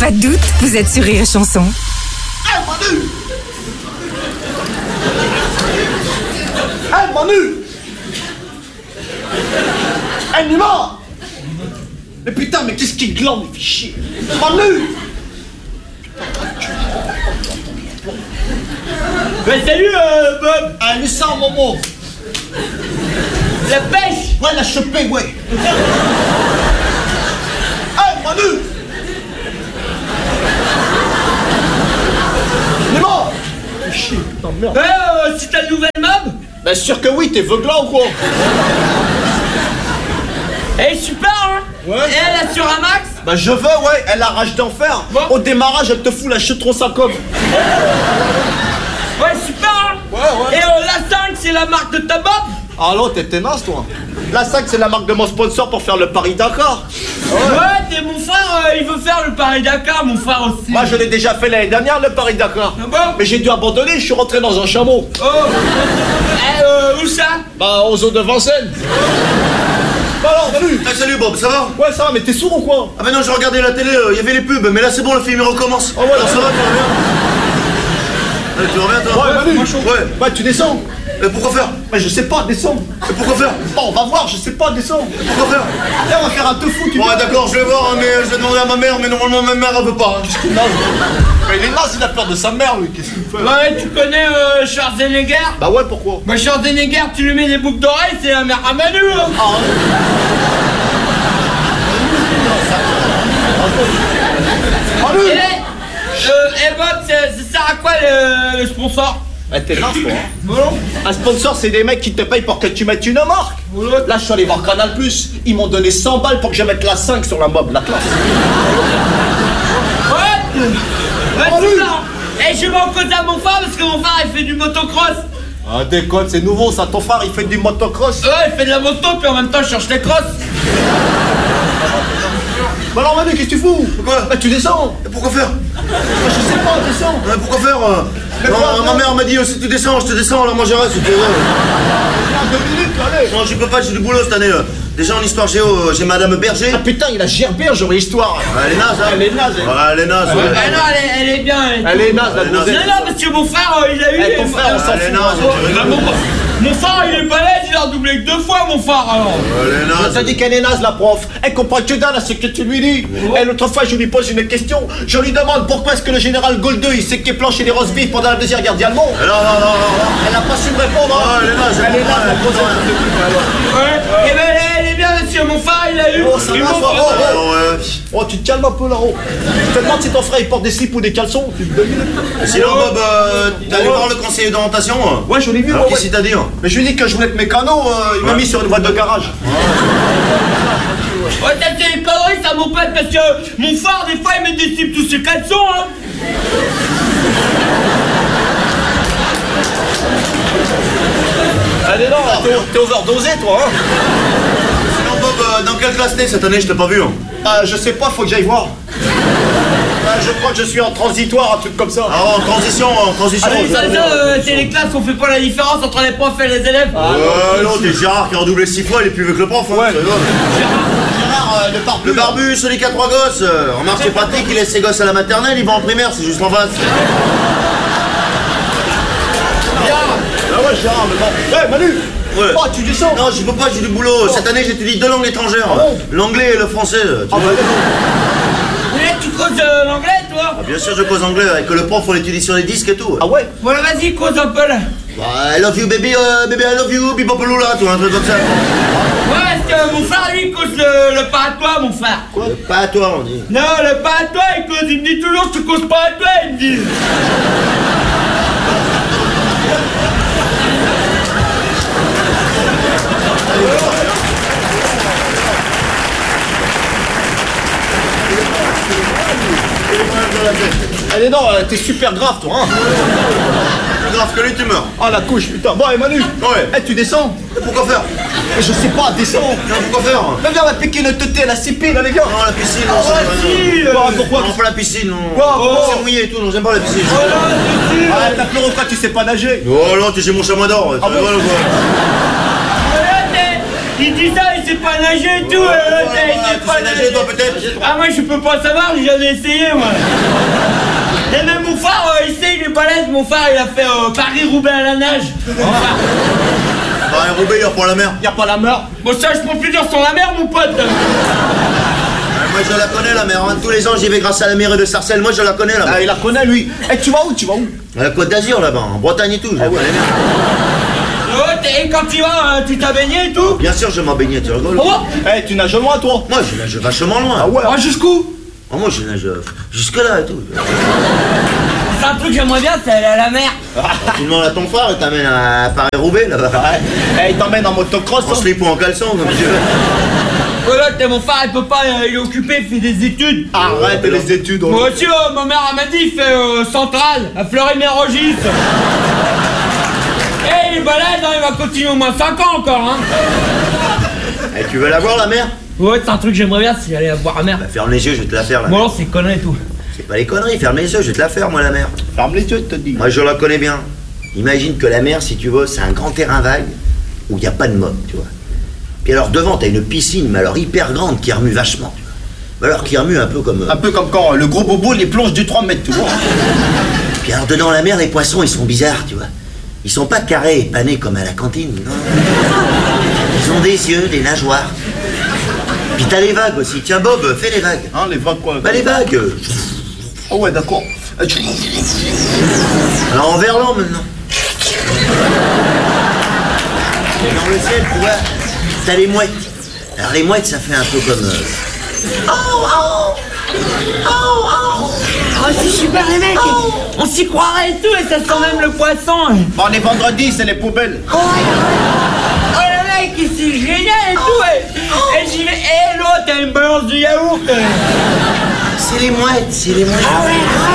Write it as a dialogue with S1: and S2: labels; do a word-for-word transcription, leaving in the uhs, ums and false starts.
S1: Pas de doute, vous êtes sur Rire et Chanson.
S2: Hey Manu! Hey Manu! Hey Nima! Mais putain, mais qu'est-ce qui glande, il fait chier! Manu!
S3: Ouais, salut euh, Bob.
S2: Ah, mais ça, Momo!
S3: La pêche.
S2: Ouais, la chopée, ouais! Hey Manu! Nima! Fais chier, putain, merde!
S3: Ouais, euh, c'est ta nouvelle mob.
S2: Bien sûr que oui, t'es veuglant ou quoi?
S3: Elle est super, hein.
S2: Ouais.
S3: Et elle a sur un max.
S2: Bah je veux, ouais, elle a rage d'enfer.
S3: Bon.
S2: Au démarrage, elle te fout la chetron sa com.
S3: Ouais, super, hein.
S2: Ouais, ouais.
S3: Et euh, la cinq, c'est la marque de ta mob.
S2: Ah non, t'es tenace, toi. La cinq, c'est la marque de mon sponsor pour faire le Paris-Dakar.
S3: Ouais, t'es mon frère, euh, il veut faire le Paris-Dakar, mon frère aussi.
S2: Moi, je l'ai déjà fait l'année dernière, le Paris-Dakar.
S3: Ah bon?
S2: Mais j'ai dû abandonner, je suis rentré dans un chameau.
S3: Oh. Eh, euh, où ça?
S2: Bah, aux eaux de Vincennes. Bah alors, salut.
S4: Ah, salut Bob, ça va?
S2: Ouais, ça va, mais t'es sourd ou quoi?
S4: Ah bah non, j'ai regardé la télé, il euh, y avait les pubs, mais là c'est bon, le film il recommence.
S2: Oh, ouais,
S4: alors ça va, tu reviens? Allez, tu reviens toi?
S2: Ouais, Manu.
S4: Ouais.
S2: Bah, tu descends.
S4: Et pourquoi faire?
S2: Bah, je sais pas, descends.
S4: Et pourquoi faire?
S2: Bon, on va voir, je sais pas, descends.
S4: Et pourquoi faire?
S2: Viens, on va faire un tofu, tu
S4: Ouais,
S2: viens.
S4: d'accord, je vais voir, hein, mais je vais demander à ma mère, mais normalement ma mère elle veut pas. Hein.
S2: Qu'est-ce qu'il a? Bah, il est naze, il a peur de sa mère, lui, qu'est-ce qu'il fait?
S3: Ouais, tu connais euh, Schwarzenegger?
S2: Bah ouais, pourquoi?
S3: Bah, Schwarzenegger, tu lui mets des boucles d'oreilles, c'est la mère à Manu, hein.
S2: Ah, ouais. Manu!
S3: Eh, euh, eh Bob, ça ça sert à quoi le, le sponsor?
S2: Bah t'es naze, toi. Hein.
S3: Bon.
S2: Un sponsor, c'est des mecs qui te payent pour que tu mettes une marque. Là, je suis allé voir Canal plus. Ils m'ont donné cent balles pour que je mette la cinq sur la mob, la classe.
S3: Ouais, ouais, c'est ça. Eh, je vais en cause à mon frère parce que mon frère il fait du motocross.
S2: Ah, déconne, c'est nouveau ça. Ton frère, il fait du motocross.
S3: Ouais, il fait de la moto, puis en même temps, je cherche les crosses.
S2: Bah alors, Manu, qu'est-ce que tu fous?
S4: Pourquoi?
S2: Bah tu descends.
S4: Et pourquoi faire?
S2: Bah, je sais pas, descends.
S4: Ouais, pourquoi faire? euh
S2: Mais
S4: Non,
S2: quoi,
S4: ma
S2: non
S4: mère m'a dit, euh, si tu descends, je te descends, alors moi je reste. Tu vois.
S2: Viens, deux minutes, allez.
S4: Non, je peux pas, j'ai du boulot cette année. euh. Déjà en histoire géo, euh, j'ai Madame Berger.
S2: Ah putain, il a gerbé un jour l'histoire.
S4: Ah, elle est naze, hein?
S2: Elle est naze, elle.
S4: Ouais, elle est naze,
S3: Ah
S4: ouais.
S3: non, elle est, elle est bien. Elle est...
S2: Elle est naze, la
S4: Elle est naze.
S2: gonzesse.
S3: Non, non, parce que mon frère, euh, il a eu...
S2: Eh, ton frère, on s'en
S4: Elle est
S2: fout.
S4: naze, tu
S3: Bah,
S4: rigoles.
S3: mon, mon frère, il est balèze, il a redoublé que deux fois, mon frère, alors.
S4: Elle est
S2: Je te
S4: naze.
S2: dis qu'elle est naze, la prof. Elle comprend que dalle à ce que tu lui dis. Et l'autre fois, je lui pose une question. Je lui demande pourquoi est-ce que le général Goldeux, il s'est planché des roast beef pendant la deuxième guerre d'Allemand.
S4: Non, non, non, non, non.
S2: Elle n'a pas su me répondre.
S4: Ah, elle est naze,
S2: Elle est
S4: elle
S2: naze, la
S4: comprend
S2: grosse.
S3: Ouais. Eh ben, elle, elle est bien, monsieur, mon frère, il a eu...
S2: Oh, ça
S3: ils
S2: va,
S3: m'ont-
S2: ça va.
S4: Ah, ouais.
S2: Oh, tu te calmes un peu là-haut. Je te demande si ton frère il porte des slips ou des caleçons. Tu me donnes une-
S4: Sinon, Bob, euh, t'as allé voir le conseiller d'orientation? euh
S2: Ouais, je l'ai vu.
S4: Alors,
S2: ouais,
S4: qu'est-ce
S2: ouais.
S4: qu'il t'a dit? hein
S2: Mais je lui ai dit que je voulais être mécano. euh, il m'a
S4: Ouais.
S2: mis sur une boîte de garage.
S3: Ouais, t'as fait des conneries, ça, mon pote, parce que mon frère, des fois, il met des slips tous ses caleçons, hein.
S2: Allez, non, t'es- t'es overdosé, toi. Hein.
S4: Sinon, Bob, euh, dans quelle classe t'es cette année? Je t'ai pas vu. hein.
S2: Euh, je sais pas, faut que j'aille voir. Euh, je crois que je suis en transitoire, un truc comme ça.
S4: Ah, en transition, en transition.
S3: Allez,
S4: je-
S3: ça, ça, euh, c'est les classes, on fait pas la différence entre les profs et les élèves.
S4: Ouais, non, t'es Gérard qui a redoublé six fois, il est plus vieux que le prof. Hein,
S2: Ouais.
S4: tu rigoles.
S2: Gérard, euh, le barbu.
S4: Le barbu, celui qui a trois gosses. euh, Remarque, c'est pratique, il laisse ses gosses à la maternelle, il va en primaire, c'est juste en face.
S2: Ah ouais, Gérard, le barbu. Ouais, Manu.
S4: Ouais.
S2: Oh, tu descends.
S4: Non, je peux pas, j'ai du boulot. Cette année, j'étudie deux langues étrangères.
S2: Ah bon?
S4: L'anglais et le français. tu
S2: Ah,
S4: vois.
S2: bah,
S3: Eh, tu causes euh, l'anglais, toi?
S4: Ah, bien sûr, je cause anglais avec le prof, on l'étudie sur les disques et tout.
S2: ah ouais.
S3: Voilà, vas-y, cause un peu, là.
S4: Bah, I love you, baby, euh, baby, I love you, bipopolula, tout un truc comme ça.
S3: Ouais, parce que mon frère, lui, il cause le, le pas à toi, mon frère.
S4: Quoi? Pas à toi, on dit.
S3: Non, le pas à toi, il cause, il me dit toujours, tu causes pas à toi, il me dit.
S2: Allez, non, euh, t'es super grave, toi. Hein.
S4: Plus grave que lui, tu meurs.
S2: Ah, la couche, putain. Bon, et Manu.
S4: Ouais.
S2: Eh, tu descends.
S4: Et pourquoi faire?
S2: Eh, je sais pas, descends.
S4: Non, pourquoi faire?
S2: Mais viens, on va piquer une teuté à la C P, là, les gars.
S4: Non, la piscine, non,
S2: Ah,
S4: ça
S2: ouais,
S4: me
S2: si,
S4: rien.
S2: euh, bah, pourquoi?
S4: Non, pas la piscine, non.
S2: Quoi,
S4: Oh,
S2: pourquoi?
S4: c'est mouillé et tout, non, j'aime pas la piscine.
S2: Ah, t'as pleuré pourquoi tu sais pas nager?
S4: Oh non, tu sais mon chamois d'or, tu
S2: Ah bon?
S4: rigoles ou quoi?
S3: Voilà, t'es- Il dit ça, il sait pas nager et tout.
S4: Ouais,
S3: euh,
S4: ouais,
S3: l'autre,
S4: ouais,
S3: il sait
S4: tu
S3: pas
S4: sais nager, toi, peut-être?
S3: Ah, moi, je peux pas savoir, j'ai jamais essayé, moi. Et même mon phare, euh, il sait, il est balèze. Mon phare, il a fait euh, Paris-Roubaix à la nage. Enfin.
S4: Bah, un Roubaix, il y a pas la mer.
S2: Y a pas la mer.
S3: Bon, ça, je peux plus dire sur la mer, mon pote.
S4: Moi, je la connais, la mer. Hein. Tous les ans, j'y vais grâce à la mairie de Sarcelles. Moi, je la connais, là.
S2: Ah, il la connaît, lui. Eh, tu vas où? Tu vas où?
S4: À la Côte d'Azur, là-bas, en Bretagne et tout. Je la connais bien.
S3: L'autre, et quand tu vas, euh, tu t'as baigné et tout?
S4: Bien sûr, je m'en baignais, tu rigoles?
S3: Oh,
S2: Eh, tu nages loin, toi?
S4: Moi, je nage vachement loin.
S2: Ah ouais?
S3: oh, jusqu'où?
S4: Oh, moi, je nage euh, jusque-là et tout.
S3: C'est un truc que j'aimerais bien, c'est aller à la mer.
S4: Tu demandes à ton frère et t'amènes à Paris-Roubaix, là-bas.
S2: Ouais. Eh, il t'emmène en motocross,
S4: En
S2: hein.
S4: slip ou en caleçon, comme tu veux.
S3: Oh, l'autre, mon frère, il peut pas, euh, il est occupé, il fait des études.
S2: Arrête les études.
S3: Moi aussi, euh, ma mère elle m'a dit, il fait euh, centrale, à Fleury-Mérogis. Eh, il est balèze, hein, il va continuer au moins cinq ans encore, hein.
S4: Eh, tu veux la voir, la mer?
S3: Ouais, c'est un truc que j'aimerais bien, c'est aller voir la mer.
S4: Bah, ferme les yeux, je vais te la faire, la
S3: Bon,
S4: mer.
S3: alors, c'est connerie et tout.
S4: C'est pas les conneries, ferme les yeux, je vais te la faire, moi, la mer.
S2: Ferme les yeux, je te dis.
S4: Moi, je la connais bien. Imagine que la mer, si tu veux, c'est un grand terrain vague où il n'y a pas de mode, tu vois. Puis alors, devant, t'as une piscine, mais alors hyper grande, qui remue vachement, tu vois. Mais alors, qui remue un peu comme... euh,
S2: Un peu comme quand euh, le gros bobo les plonge du trois mètres, tu vois.
S4: Puis alors, dedans la mer, les poissons, ils sont bizarres, tu vois. Ils sont pas carrés et panés comme à la cantine, non. Ils ont des yeux, des nageoires. Puis t'as les vagues aussi. Tiens, Bob, fais les vagues.
S2: Hein, les vagues quoi?
S4: Bah, les vagues. euh,
S2: Oh ouais, d'accord. Eh, tu-
S4: Alors, en verlan, maintenant. Et dans le ciel, tu vois, t'as les mouettes. Alors, les mouettes, ça fait un peu comme... euh,
S3: Oh, c'est super, les mecs. On s'y croirait et tout, et ça sent même le poisson.
S2: Bon, on est vendredi, c'est les poubelles.
S3: Oh, le mec, c'est génial et tout. Et, et j'y vais. Et l'autre, elle me balance du yaourt.
S4: C'est les mouettes, c'est les mouettes.
S3: Ah ouais, ah